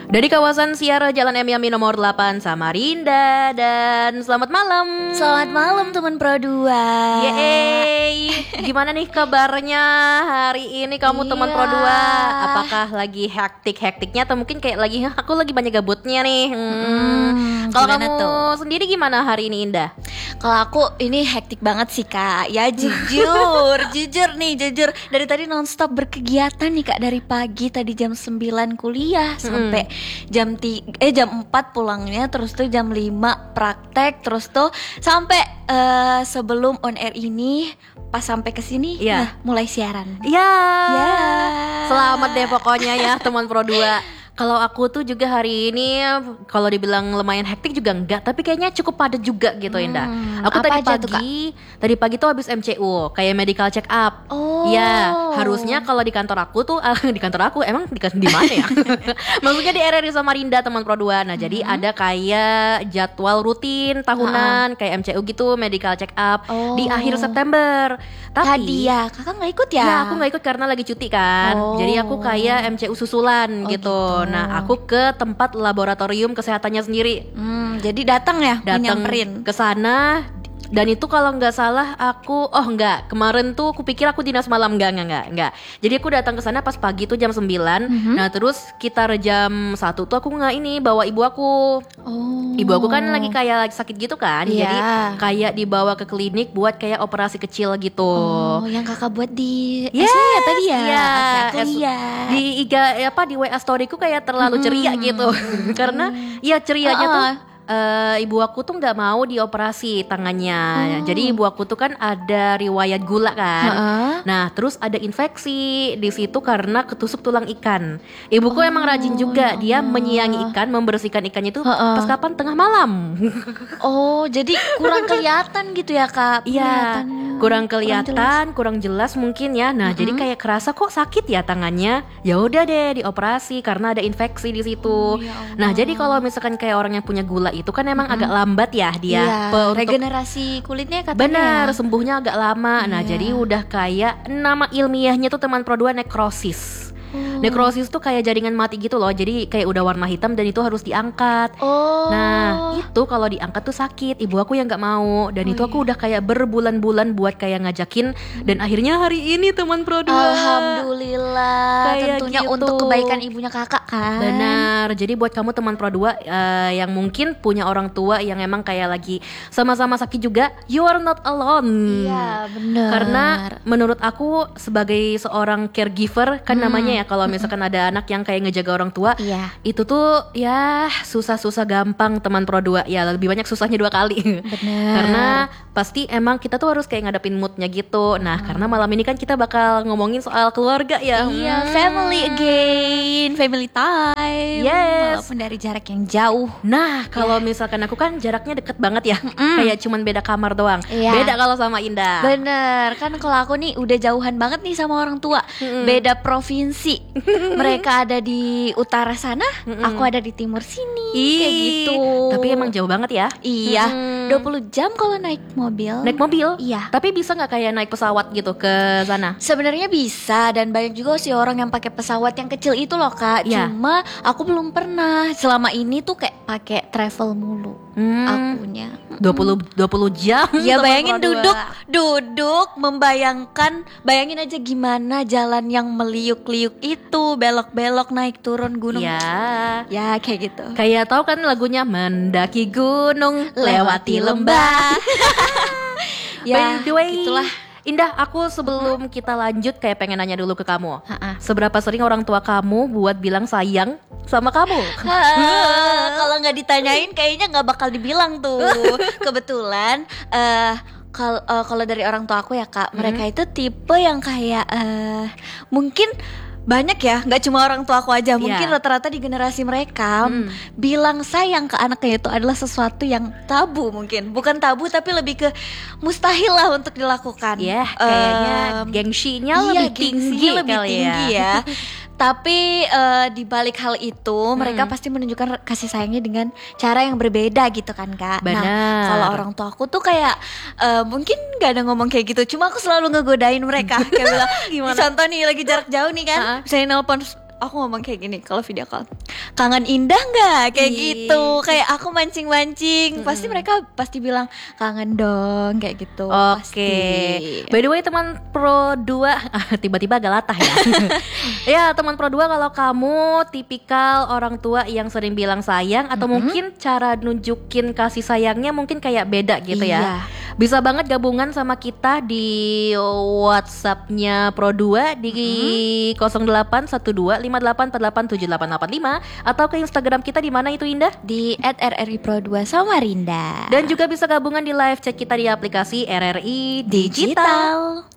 Dari kawasan Siara Jalan M Yami nomor 8 Samarinda. Dan selamat malam. Selamat malam teman Pro 2. Yeay. Gimana nih kabarnya hari ini kamu teman Pro 2? Apakah lagi hektik-hektiknya atau mungkin kayak aku lagi banyak gabutnya nih? Kalau kamu sendiri gimana hari ini, Indah? Kalau aku ini hektik banget sih Kak. Ya jujur jujur dari tadi nonstop berkegiatan nih Kak. Dari pagi tadi jam 9 kuliah sampai jam 4 pulangnya, terus tuh jam 5 praktek, terus tuh sampai sebelum on air ini pas sampai ke sini mulai siaran. Ya. Selamat deh pokoknya ya teman Pro 2. Kalau aku tuh juga hari ini kalau dibilang lumayan hektik juga enggak, tapi kayaknya cukup padat juga gitu Indah. Aku tadi pagi tuh habis MCU, kayak medical check up. Ya, harusnya kalau di kantor aku tuh di kantor aku emang di mana ya? Maksudnya di RRI Samarinda teman Pro 2. Nah, jadi ada kayak jadwal rutin tahunan kayak MCU gitu, medical check up di akhir September. Tapi Kakak nggak ikut ya? Ya, aku nggak ikut karena lagi cuti kan. Jadi aku kayak MCU susulan gitu. Nah, aku ke tempat laboratorium kesehatannya sendiri. Jadi datang nyamperin ke sana. Dan itu kalau nggak salah aku kemarin tuh aku pikir aku dinas malam enggak. Jadi aku datang ke sana pas pagi tuh jam 9. Nah, terus sekitar jam 1 tuh aku bawa ibu aku. Ibu aku kan lagi sakit gitu kan. Jadi kayak dibawa ke klinik buat kayak operasi kecil gitu. Yang kakak buat di ya tadi ya. Di WA storyku kayak terlalu ceria gitu. Karena cerianya tuh ibu aku tuh nggak mau dioperasi tangannya. Jadi ibu aku tuh kan ada riwayat gula kan. Nah, terus ada infeksi di situ karena ketusuk tulang ikan. Ibuku emang rajin juga, dia menyiangi ikan, membersihkan ikannya itu pas kapan tengah malam. Jadi kurang kelihatan gitu ya Kak? Iya, kurang kelihatan, kurang jelas mungkin ya. Nah, jadi kayak kerasa kok sakit ya tangannya. Ya udah deh dioperasi karena ada infeksi di situ. Nah, jadi kalau misalkan kayak orang yang punya gula itu kan emang agak lambat ya dia regenerasi kulitnya katanya. Benar, sembuhnya agak lama. Nah, jadi udah kayak nama ilmiahnya tuh teman Pro 2 nekrosis. Nekrosis tuh kayak jaringan mati gitu loh. Jadi kayak udah warna hitam dan itu harus diangkat. Nah, itu kalau diangkat tuh sakit. Ibu aku yang nggak mau. Dan itu aku udah kayak berbulan-bulan buat kayak ngajakin. Dan akhirnya hari ini teman Pro 2. Alhamdulillah. Kayak tentunya gitu. Untuk kebaikan ibunya kakak kan. Benar. Jadi buat kamu teman Pro 2 yang mungkin punya orang tua yang emang kayak lagi sama-sama sakit juga, you are not alone. Iya, benar. Karena menurut aku sebagai seorang caregiver kan namanya ya, kalau misalkan ada anak yang kayak ngejaga orang tua, itu tuh ya susah-susah gampang teman Pro 2. Ya lebih banyak susahnya 2 kali. Bener. Karena pasti emang kita tuh harus kayak ngadepin moodnya gitu. Nah, karena malam ini kan kita bakal ngomongin soal keluarga ya. Iya, family again, family time. Yes. Walaupun dari jarak yang jauh. Nah, kalau misalkan aku kan jaraknya deket banget ya. Kayak cuman beda kamar doang. Beda kalau sama Indah. Bener, kan kalau aku nih udah jauhan banget nih sama orang tua. Beda provinsi. Mereka ada di utara sana, aku ada di timur sini. Kayak gitu. Tapi emang jauh banget ya. Iya, 20 jam kalau naik mobil. Naik mobil? Iya. Tapi bisa gak kayak naik pesawat gitu ke sana? Sebenarnya bisa, dan banyak juga sih orang yang pakai pesawat yang kecil itu loh Kak. Cuma aku belum pernah. Selama ini tuh kayak pakai travel mulu akunya. 20 jam. Ya bayangin duduk bayangin aja gimana jalan yang meliuk-liuk itu, belok-belok naik turun gunung. Ya kayak gitu. Kayak tahu kan lagunya mendaki gunung lewati lembah. Ya, by the way, itulah. Indah, aku sebelum kita lanjut kayak pengen nanya dulu ke kamu. Seberapa sering orang tua kamu buat bilang sayang sama kamu? Kalau nggak ditanyain kayaknya nggak bakal dibilang tuh. Kebetulan kalau dari orang tua aku ya Kak, mereka itu tipe yang kayak mungkin banyak ya, nggak cuma orang tua aku aja, mungkin rata-rata di generasi mereka bilang sayang ke anaknya itu adalah sesuatu yang tabu, mungkin bukan tabu tapi lebih ke mustahil lah untuk dilakukan. Kayaknya gengsinya lebih tinggi ya. Tapi di balik hal itu mereka pasti menunjukkan kasih sayangnya dengan cara yang berbeda gitu kan Kak. Benar. Nah kalau orang tua aku tuh kayak mungkin gak ada ngomong kayak gitu, cuma aku selalu ngegodain mereka. Kayak bilang, contoh nih lagi jarak jauh nih kan, misalnya nelpon, aku ngomong kayak gini kalau video call, kangen Indah nggak kayak Ih. gitu, kayak aku mancing-mancing, pasti mereka pasti bilang kangen dong kayak gitu. Oke. Pasti. By the way teman Pro 2 tiba-tiba agak latah ya. Ya teman Pro 2, kalau kamu tipikal orang tua yang sering bilang sayang atau mungkin cara nunjukin kasih sayangnya mungkin kayak beda gitu Iya. ya. Bisa banget gabungan sama kita di WhatsApp-nya Pro 2 di 08125848787885 atau ke Instagram kita di mana itu Indah? Di @rripro2 Samarinda. Dan juga bisa gabungan di live chat kita di aplikasi RRI Digital.